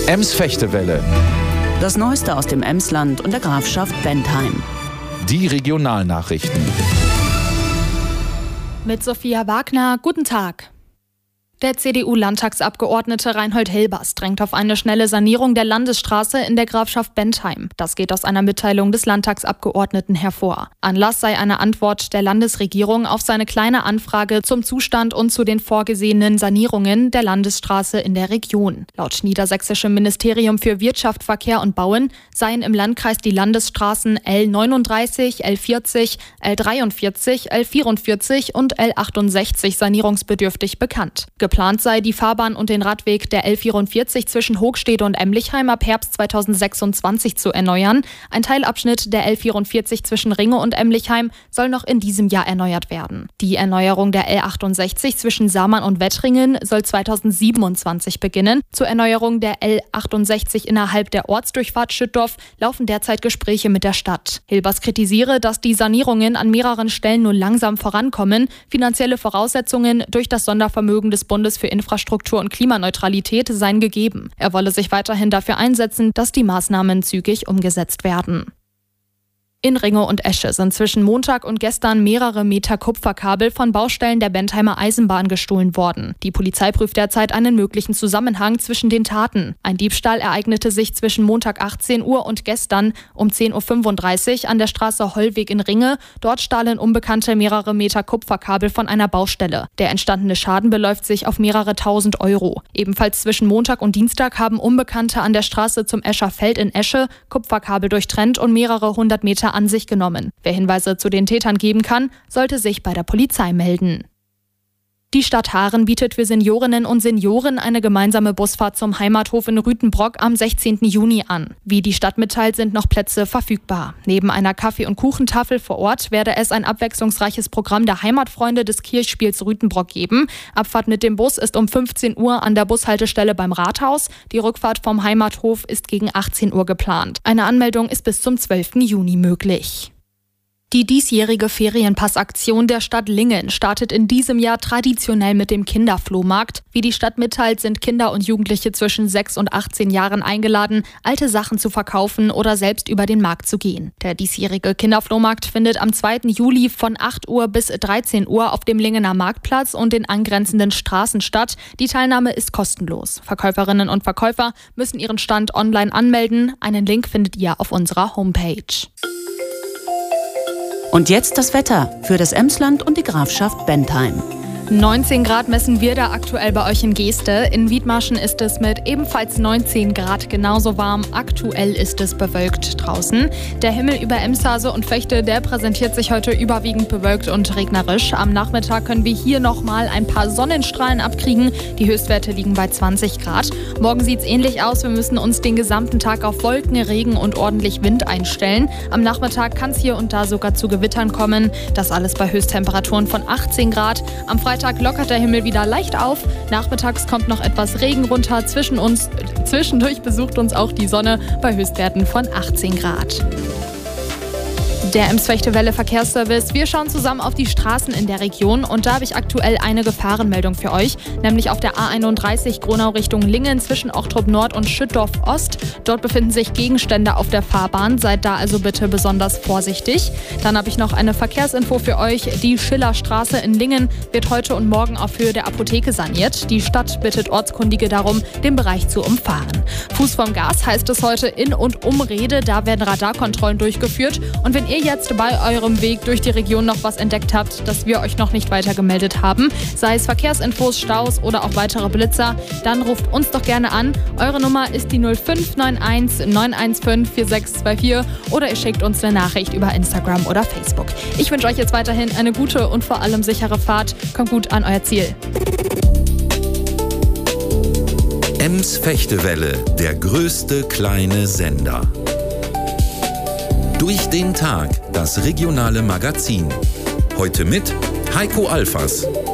Ems-Fechtewelle. Das Neueste aus dem Emsland und der Grafschaft Bentheim. Die Regionalnachrichten. Mit Sophia Wagner, guten Tag. Der CDU-Landtagsabgeordnete Reinhold Hilbers drängt auf eine schnelle Sanierung der Landesstraße in der Grafschaft Bentheim. Das geht aus einer Mitteilung des Landtagsabgeordneten hervor. Anlass sei eine Antwort der Landesregierung auf seine kleine Anfrage zum Zustand und zu den vorgesehenen Sanierungen der Landesstraße in der Region. Laut niedersächsischem Ministerium für Wirtschaft, Verkehr und Bauen seien im Landkreis die Landesstraßen L39, L40, L43, L44 und L68 sanierungsbedürftig bekannt. Geplant sei, die Fahrbahn und den Radweg der L44 zwischen Hoogstede und Emlichheim ab Herbst 2026 zu erneuern. Ein Teilabschnitt der L44 zwischen Ringe und Emlichheim soll noch in diesem Jahr erneuert werden. Die Erneuerung der L68 zwischen Samann und Wettringen soll 2027 beginnen. Zur Erneuerung der L68 innerhalb der Ortsdurchfahrt Schüttdorf laufen derzeit Gespräche mit der Stadt. Hilbers kritisiere, dass die Sanierungen an mehreren Stellen nur langsam vorankommen. Finanzielle Voraussetzungen durch das Sondervermögen des Bundes für Infrastruktur und Klimaneutralität seien gegeben. Er wolle sich weiterhin dafür einsetzen, dass die Maßnahmen zügig umgesetzt werden. In Ringe und Esche sind zwischen Montag und gestern mehrere Meter Kupferkabel von Baustellen der Bentheimer Eisenbahn gestohlen worden. Die Polizei prüft derzeit einen möglichen Zusammenhang zwischen den Taten. Ein Diebstahl ereignete sich zwischen Montag 18 Uhr und gestern um 10.35 Uhr an der Straße Hollweg in Ringe. Dort stahlen Unbekannte mehrere Meter Kupferkabel von einer Baustelle. Der entstandene Schaden beläuft sich auf mehrere tausend Euro. Ebenfalls zwischen Montag und Dienstag haben Unbekannte an der Straße zum Escher Feld in Esche Kupferkabel durchtrennt und mehrere hundert Meter an sich genommen. Wer Hinweise zu den Tätern geben kann, sollte sich bei der Polizei melden. Die Stadt Haaren bietet für Seniorinnen und Senioren eine gemeinsame Busfahrt zum Heimathof in Rütenbrock am 16. Juni an. Wie die Stadt mitteilt, sind noch Plätze verfügbar. Neben einer Kaffee- und Kuchentafel vor Ort werde es ein abwechslungsreiches Programm der Heimatfreunde des Kirchspiels Rütenbrock geben. Abfahrt mit dem Bus ist um 15 Uhr an der Bushaltestelle beim Rathaus. Die Rückfahrt vom Heimathof ist gegen 18 Uhr geplant. Eine Anmeldung ist bis zum 12. Juni möglich. Die diesjährige Ferienpassaktion der Stadt Lingen startet in diesem Jahr traditionell mit dem Kinderflohmarkt. Wie die Stadt mitteilt, sind Kinder und Jugendliche zwischen 6 und 18 Jahren eingeladen, alte Sachen zu verkaufen oder selbst über den Markt zu gehen. Der diesjährige Kinderflohmarkt findet am 2. Juli von 8 Uhr bis 13 Uhr auf dem Lingener Marktplatz und den angrenzenden Straßen statt. Die Teilnahme ist kostenlos. Verkäuferinnen und Verkäufer müssen ihren Stand online anmelden. Einen Link findet ihr auf unserer Homepage. Und jetzt das Wetter für das Emsland und die Grafschaft Bentheim. 19 Grad messen wir da aktuell bei euch in Geeste. In Wiedmarschen ist es mit ebenfalls 19 Grad genauso warm. Aktuell ist es bewölkt draußen. Der Himmel über Emshase und Vechte, der präsentiert sich heute überwiegend bewölkt und regnerisch. Am Nachmittag können wir hier nochmal ein paar Sonnenstrahlen abkriegen. Die Höchstwerte liegen bei 20 Grad. Morgen sieht es ähnlich aus. Wir müssen uns den gesamten Tag auf Wolken, Regen und ordentlich Wind einstellen. Am Nachmittag kann es hier und da sogar zu Gewittern kommen. Das alles bei Höchsttemperaturen von 18 Grad. Am Freitag lockert der Himmel wieder leicht auf. Nachmittags kommt noch etwas Regen runter. Zwischendurch besucht uns auch die Sonne bei Höchstwerten von 18 Grad. Der Ems-Fechtewelle Verkehrsservice. Wir schauen zusammen auf die Straßen in der Region und da habe ich aktuell eine Gefahrenmeldung für euch, nämlich auf der A31 Gronau Richtung Lingen zwischen Ochtrup Nord und Schüttdorf Ost. Dort befinden sich Gegenstände auf der Fahrbahn, seid da also bitte besonders vorsichtig. Dann habe ich noch eine Verkehrsinfo für euch. Die Schillerstraße in Lingen wird heute und morgen auf Höhe der Apotheke saniert. Die Stadt bittet Ortskundige darum, den Bereich zu umfahren. Fuß vom Gas heißt es heute in und um Rede, da werden Radarkontrollen durchgeführt und wenn ihr jetzt bei eurem Weg durch die Region noch was entdeckt habt, das wir euch noch nicht weitergemeldet haben, sei es Verkehrsinfos, Staus oder auch weitere Blitzer, dann ruft uns doch gerne an. Eure Nummer ist die 0591 915 4624 oder ihr schickt uns eine Nachricht über Instagram oder Facebook. Ich wünsche euch jetzt weiterhin eine gute und vor allem sichere Fahrt. Kommt gut an euer Ziel. Ems-Fechtewelle, der größte kleine Sender. Durch den Tag, das regionale Magazin. Heute mit Heiko Alfers.